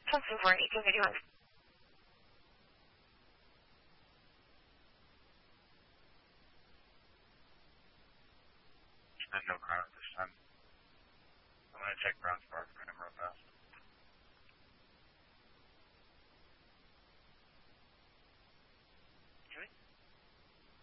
Testing for 1851. And no crowd at this time. I'm going to check Browns Park for him real fast.